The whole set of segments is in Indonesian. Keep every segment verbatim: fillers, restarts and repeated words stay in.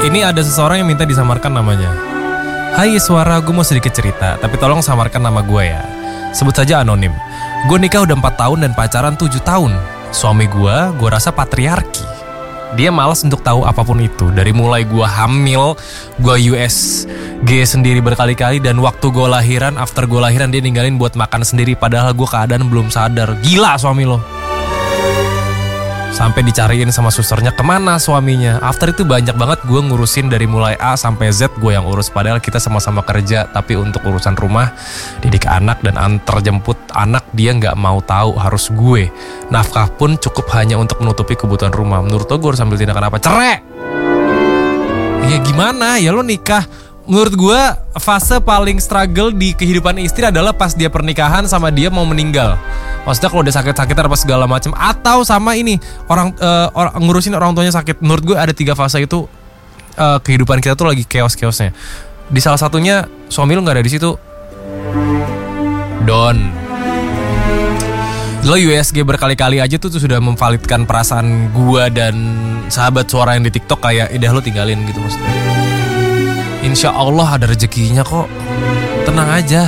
Ini ada seseorang yang minta disamarkan namanya. Hai suara, gue mau sedikit cerita, tapi tolong samarkan nama gue ya. Sebut saja anonim. Gue nikah udah empat tahun dan pacaran tujuh tahun. Suami gue, gue rasa patriarki. Dia malas untuk tahu apapun itu. Dari mulai gue hamil, gue U S G sendiri berkali-kali. Dan waktu gue lahiran, after gue lahiran dia ninggalin buat makan sendiri. Padahal gue keadaan belum sadar. Gila suami lo. Sampai dicariin sama susternya kemana suaminya. After itu banyak banget gue ngurusin dari mulai A sampai Z gue yang urus. Padahal kita sama-sama kerja. Tapi untuk urusan rumah, didik anak dan antar jemput anak dia gak mau tahu, harus gue. Nafkah pun cukup hanya untuk menutupi kebutuhan rumah. Menurut lo gue harus ambil tindakan apa? Cerai! Ya gimana ya lo nikah. Menurut gue fase paling struggle di kehidupan istri adalah pas dia pernikahan sama dia mau meninggal. Maksudnya kalau udah sakit-sakitan apa segala macam. Atau sama ini orang, uh, orang ngurusin orang tuanya sakit. Menurut gue ada tiga fase itu uh, kehidupan kita tuh lagi chaos-chaosnya. Di salah satunya suami lu nggak ada di situ. Don. Lo U S G berkali-kali aja tuh, tuh sudah memvalidkan perasaan gue dan sahabat suara yang di TikTok kayak idah lo tinggalin gitu maksudnya. Insya Allah ada rezekinya kok. Tenang aja.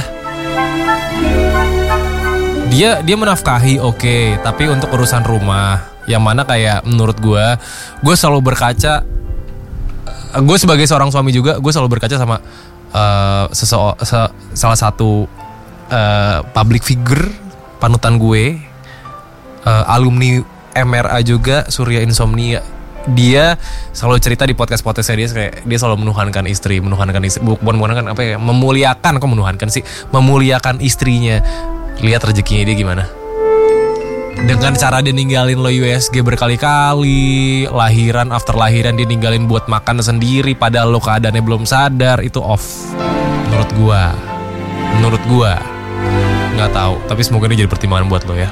Dia dia menafkahi oke, okay, tapi untuk urusan rumah yang mana kayak menurut gue, gue selalu berkaca. Gue sebagai seorang suami juga, gue selalu berkaca sama uh, seseo, se, salah satu uh, public figure panutan gue, uh, alumni M R A juga, Surya Insomnia. Dia selalu cerita di podcast-podcastnya dia kayak dia selalu menuhankan istri, menuhankan istri, bukan menuhankan apa ya, memuliakan, kok menuhankan sih, memuliakan istrinya. Lihat rezekinya dia gimana. Dengan cara dia ninggalin lo U S G berkali-kali, lahiran after lahiran dia ninggalin buat makan sendiri, padahal lo keadaannya belum sadar, itu off. Menurut gua, menurut gua, nggak tahu. Tapi semoga ini jadi pertimbangan buat lo ya.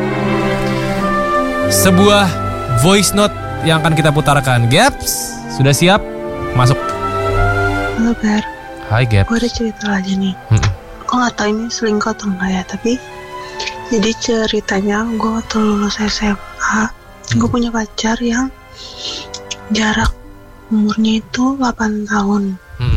Sebuah voice note yang akan kita putarkan. Gaps, sudah siap? Masuk. Halo Ber. Hai Gaps. Gue ada cerita lagi nih. Hmm. Gue gak tau ini selingkuh atau enggak ya, tapi jadi ceritanya gue waktu lulus S M A, hmm. gue punya pacar yang jarak umurnya itu delapan tahun. Hmm.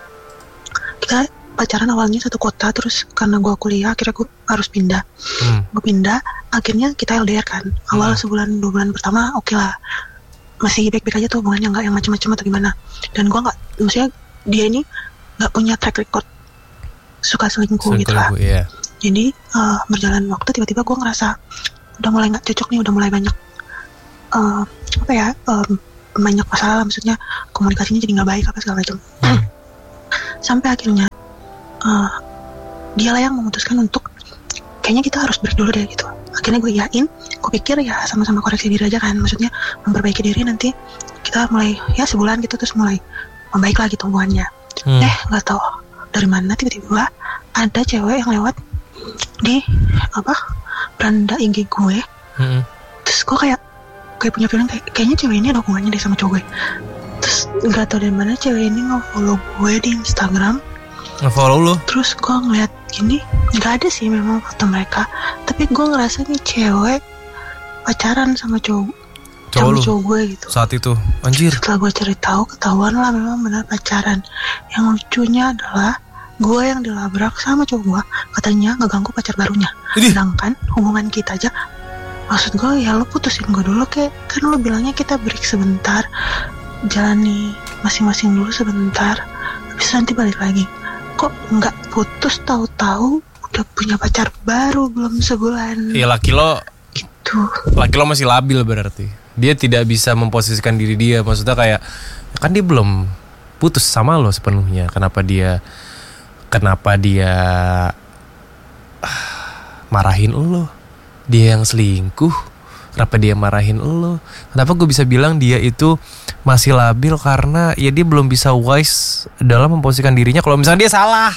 Kita pacaran awalnya satu kota, terus karena gue kuliah akhirnya gue harus pindah. Hmm. Gue pindah, akhirnya kita L D R kan. Awal hmm. sebulan dua bulan pertama oke okay lah, masih baik-baik aja tuh hubungannya, nggak yang macam-macam atau gimana. Dan gue nggak, maksudnya dia ini nggak punya track record suka selingkuh, selingkuh gitu lah. Iya. Jadi uh, berjalan waktu tiba-tiba gue ngerasa udah mulai nggak cocok nih, udah mulai banyak uh, apa ya um, banyak masalah, maksudnya komunikasinya jadi nggak baik apa segala macam. Hmm. Sampai akhirnya uh, dia lah yang memutuskan untuk kayaknya kita harus break dulu deh gitu. Akhirnya gue yakin, gue pikir ya sama-sama koreksi diri aja kan, maksudnya memperbaiki diri, nanti kita mulai ya sebulan gitu terus mulai membaik lagi hubungannya. Hmm. Eh nggak tahu dari mana tiba-tiba ada cewek yang lewat di apa beranda I G gue. Hmm. Terus gue kayak kayak punya feeling kayak kayaknya cewek ini ada hubungannya deh sama cowok gue. Terus nggak tahu dari mana cewek ini nge-follow gue di Instagram. Nge-follow lo? Terus gue ngeliat gini, nggak ada sih memang foto mereka, tapi gue ngerasa nih cewek pacaran sama cowok, cowok, sama cowok gue gitu. Saat itu, anjir. Setelah gue cari tahu, ketahuan lah memang benar pacaran. Yang lucunya adalah gue yang dilabrak sama cowok gue, katanya ngeganggu pacar barunya. Ini. Sedangkan hubungan kita aja, maksud gue ya lo putusin gue dulu, kayak kan lo bilangnya kita break sebentar, jalani masing-masing dulu sebentar, habis nanti balik lagi. Kok nggak putus tahu-tahu udah punya pacar baru belum sebulan? Iya, laki lo itu. Laki lo masih labil berarti. Dia tidak bisa memposisikan diri dia. Maksudnya kayak kan dia belum putus sama lo sepenuhnya. Kenapa dia Kenapa dia marahin lo? Dia yang selingkuh. Kenapa dia marahin lo? Kenapa gue bisa bilang dia itu masih labil? Karena ya dia belum bisa wise dalam memposisikan dirinya kalau misalnya dia salah.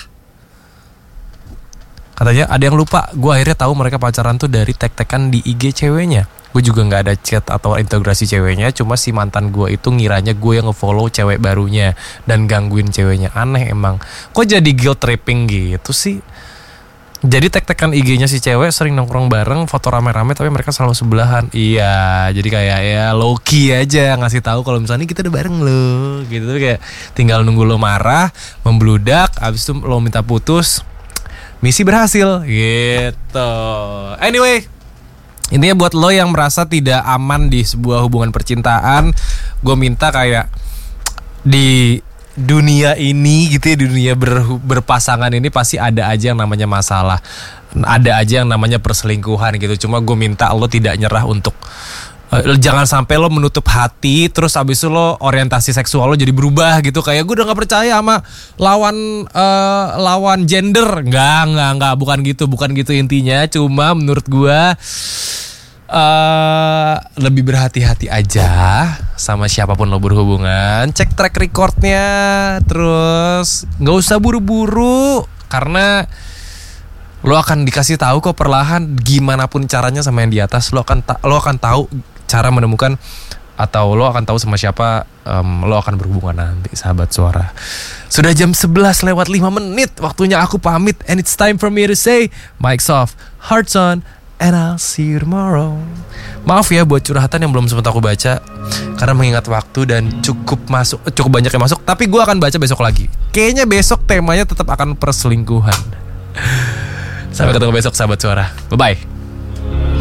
Katanya ada yang lupa. Gue akhirnya tahu mereka pacaran tuh dari tek-tekan di I G ceweknya. Gue juga gak ada chat atau integrasi ceweknya. Cuma si mantan gue itu ngiranya gue yang nge-follow cewek barunya dan gangguin ceweknya. Aneh emang. Kok jadi guilt tripping gitu sih? Jadi tag-tagan I G-nya si cewek sering nongkrong bareng, foto rame-rame tapi mereka selalu sebelahan. Iya, jadi kayak ya low key aja ngasih tahu kalau misalnya kita udah bareng lo, gitu. Tapi kayak tinggal nunggu lo marah, membludak, abis itu lo minta putus, misi berhasil, gitu. Anyway, intinya buat lo yang merasa tidak aman di sebuah hubungan percintaan, gue minta kayak di dunia ini gitu ya, di dunia ber, berpasangan ini pasti ada aja yang namanya masalah, ada aja yang namanya perselingkuhan gitu. Cuma gue minta lo tidak nyerah untuk uh, jangan sampai lo menutup hati terus abis itu lo orientasi seksual lo jadi berubah gitu, kayak gue udah nggak percaya sama lawan uh, lawan gender. Nggak nggak nggak bukan gitu, bukan gitu intinya. Cuma menurut gue Uh, lebih berhati-hati aja sama siapapun lo berhubungan. Cek track recordnya, terus nggak usah buru-buru karena lo akan dikasih tahu kok perlahan gimana pun caranya sama yang di atas. Lo akan ta- lo akan tahu cara menemukan atau lo akan tahu sama siapa um, lo akan berhubungan nanti, sahabat suara. Sudah jam sebelas lewat lima menit, waktunya aku pamit, and it's time for me to say mics off, hearts on, and I'll see you tomorrow. Maaf ya buat curhatan yang belum sempat aku baca karena mengingat waktu dan cukup masuk cukup banyak yang masuk. Tapi gue akan baca besok lagi. Kayaknya besok temanya tetap akan perselingkuhan. Sampai ketemu besok sahabat suara. Bye bye.